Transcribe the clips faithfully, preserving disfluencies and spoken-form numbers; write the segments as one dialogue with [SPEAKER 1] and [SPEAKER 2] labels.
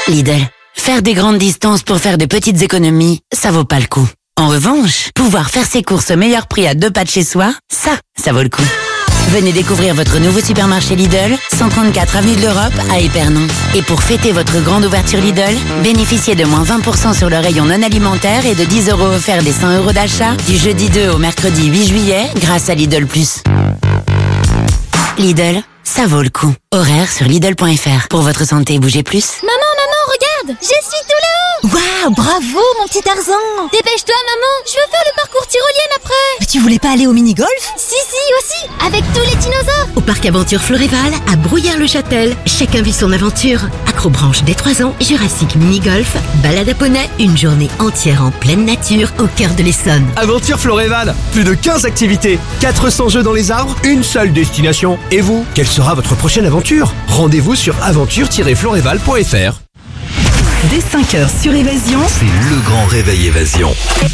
[SPEAKER 1] Lidl, faire des grandes distances pour faire de petites économies, ça vaut pas le coup. En revanche, pouvoir faire ses courses au meilleur prix à deux pas de chez soi, ça, ça vaut le coup. Venez découvrir votre nouveau supermarché Lidl, cent trente-quatre avenue de l'Europe à Épernon. Et pour fêter votre grande ouverture Lidl, bénéficiez de moins vingt pour cent sur le rayon non alimentaire et de dix euros offerts des cent euros d'achat du jeudi deux au mercredi huit juillet grâce à Lidl plus. Lidl, ça vaut le coup. Horaire sur Lidl point F R. Pour votre santé, bougez plus.
[SPEAKER 2] Maman, maman, regarde, je suis tout là-haut.
[SPEAKER 3] Waouh, bravo mon petit Tarzan.
[SPEAKER 2] Dépêche-toi maman, je veux faire le parcours tyrolien après.
[SPEAKER 3] Mais tu voulais pas aller au mini-golf?
[SPEAKER 2] Si, si, aussi, avec tous les dinosaures.
[SPEAKER 4] Au parc Aventure Floréval, à Brouillard-le-Châtel, chacun vit son aventure. Acrobranche dès trois ans, Jurassic mini-golf, balade à poney, une journée entière en pleine nature au cœur de l'Essonne.
[SPEAKER 5] Aventure Floréval, plus de quinze activités, quatre cents jeux dans les arbres, une seule destination. Et vous, quelle sera votre prochaine aventure? Rendez-vous sur aventure tiret floréval point F R.
[SPEAKER 6] Dès cinq heures sur Évasion,
[SPEAKER 7] c'est le grand réveil Évasion.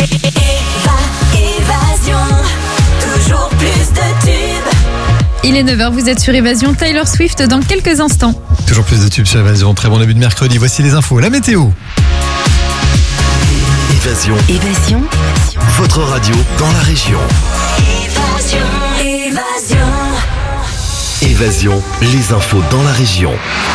[SPEAKER 8] Évasion, toujours plus de tubes.
[SPEAKER 9] Il est neuf heures, vous êtes sur Évasion. Taylor Swift dans quelques instants.
[SPEAKER 10] Toujours plus de tubes sur Évasion. Très bon début de mercredi. Voici les infos. La météo.
[SPEAKER 7] Évasion.
[SPEAKER 6] Évasion.
[SPEAKER 7] Votre radio dans la région.
[SPEAKER 8] Évasion. Évasion.
[SPEAKER 7] Évasion. Les infos dans la région.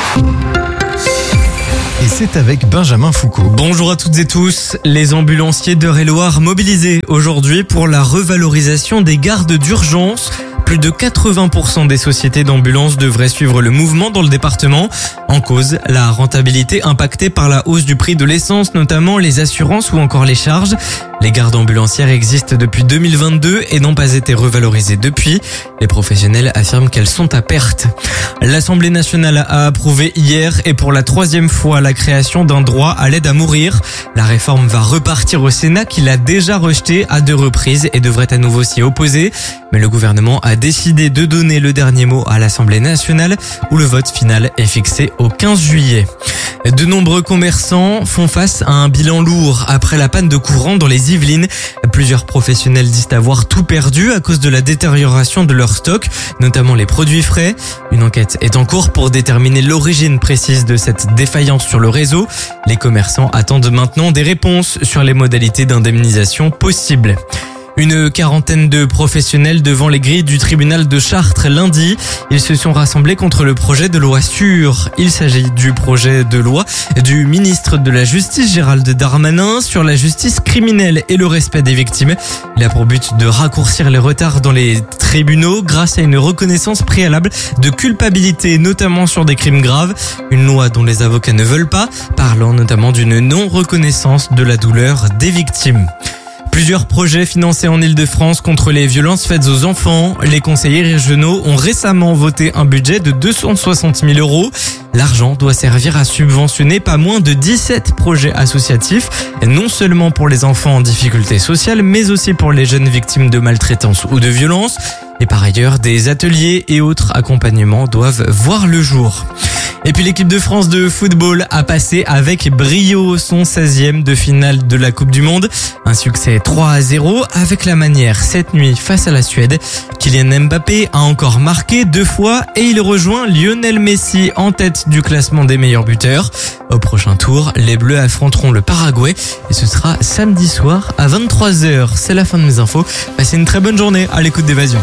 [SPEAKER 10] Et c'est avec Benjamin Foucault.
[SPEAKER 11] Bonjour à toutes et tous. Les ambulanciers d'Eure-et-Loir mobilisés aujourd'hui pour la revalorisation des gardes d'urgence. Plus de quatre-vingts pour cent des sociétés d'ambulance devraient suivre le mouvement dans le département. En cause, la rentabilité impactée par la hausse du prix de l'essence, notamment les assurances ou encore les charges. Les gardes ambulancières existent depuis deux mille vingt-deux et n'ont pas été revalorisées depuis. Les professionnels affirment qu'elles sont à perte. L'Assemblée nationale a approuvé hier et pour la troisième fois la création d'un droit à l'aide à mourir. La réforme va repartir au Sénat qui l'a déjà rejetée à deux reprises et devrait à nouveau s'y opposer. Mais le gouvernement a décidé de donner le dernier mot à l'Assemblée nationale où le vote final est fixé au quinze juillet. De nombreux commerçants font face à un bilan lourd après la panne de courant dans les Yvelines. Plusieurs professionnels disent avoir tout perdu à cause de la détérioration de leur stock, notamment les produits frais. Une enquête est en cours pour déterminer l'origine précise de cette défaillance sur le réseau. Les commerçants attendent maintenant des réponses sur les modalités d'indemnisation possibles. Une quarantaine de professionnels devant les grilles du tribunal de Chartres lundi. Ils se sont rassemblés contre le projet de loi sûre. Il s'agit du projet de loi du ministre de la Justice Gérald Darmanin sur la justice criminelle et le respect des victimes. Il a pour but de raccourcir les retards dans les tribunaux grâce à une reconnaissance préalable de culpabilité, notamment sur des crimes graves. Une loi dont les avocats ne veulent pas, parlant notamment d'une non-reconnaissance de la douleur des victimes. Plusieurs projets financés en Ile-de-France contre les violences faites aux enfants. Les conseillers régionaux ont récemment voté un budget de deux cent soixante mille euros. L'argent doit servir à subventionner pas moins de dix-sept projets associatifs, non seulement pour les enfants en difficulté sociale, mais aussi pour les jeunes victimes de maltraitance ou de violence. Et par ailleurs, des ateliers et autres accompagnements doivent voir le jour. Et puis l'équipe de France de football a passé avec brio son seizième de finale de la Coupe du Monde. Un succès trois à zéro avec la manière cette nuit face à la Suède. Kylian Mbappé a encore marqué deux fois et il rejoint Lionel Messi en tête du classement des meilleurs buteurs. Au prochain tour, les Bleus affronteront le Paraguay et ce sera samedi soir à vingt-trois heures. C'est la fin de mes infos. Passez une très bonne journée à l'écoute d'Évasion.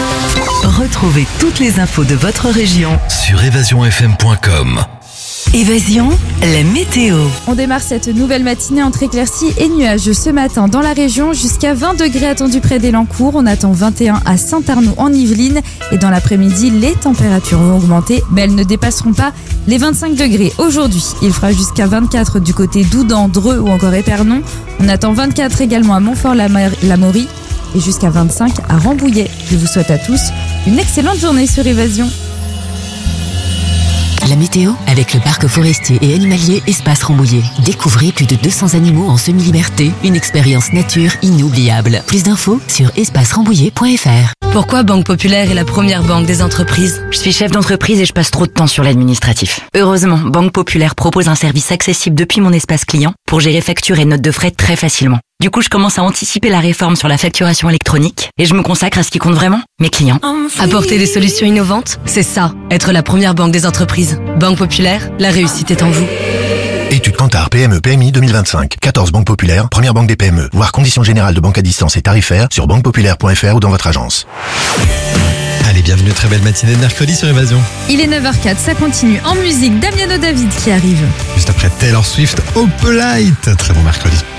[SPEAKER 6] Retrouvez toutes les infos de votre région
[SPEAKER 7] sur évasion f m point com.
[SPEAKER 6] Évasion, la météo.
[SPEAKER 9] On démarre cette nouvelle matinée entre éclaircies et nuages ce matin dans la région. Jusqu'à vingt degrés attendus près d'Elancourt. On attend vingt et un à Saint-Arnoux en Yvelines. Et dans l'après-midi, les températures vont augmenter, mais elles ne dépasseront pas les vingt-cinq degrés. Aujourd'hui, il fera jusqu'à vingt-quatre du côté d'Oudan, Dreux ou encore Épernon. On attend vingt-quatre également à Montfort-l'Amaury et jusqu'à vingt-cinq à Rambouillet. Je vous souhaite à tous une excellente journée sur Évasion.
[SPEAKER 1] La météo avec le parc forestier et animalier Espace Rambouillet. Découvrez plus de deux cents animaux en semi-liberté. Une expérience nature inoubliable. Plus d'infos sur espace rambouillet point f r.
[SPEAKER 12] Pourquoi Banque Populaire est la première banque des entreprises?
[SPEAKER 13] Je suis chef d'entreprise et je passe trop de temps sur l'administratif. Heureusement, Banque Populaire propose un service accessible depuis mon espace client pour gérer factures et notes de frais très facilement. Du coup, je commence à anticiper la réforme sur la facturation électronique et je me consacre à ce qui compte vraiment, mes clients.
[SPEAKER 12] Apporter des solutions innovantes, c'est ça, être la première banque des entreprises. Banque Populaire, la réussite est en vous.
[SPEAKER 14] Étude Kantar P M E P M I deux mille vingt-cinq. quatorze banques populaires, première banque des P M E. Voir conditions générales de banque à distance et tarifaires sur banque populaire point f r ou dans votre agence.
[SPEAKER 10] Allez, bienvenue, très belle matinée de mercredi sur Évasion.
[SPEAKER 9] Il est neuf heures quatre, ça continue en musique. Damiano David qui arrive.
[SPEAKER 10] Juste après Taylor Swift, Opelite. Très bon mercredi.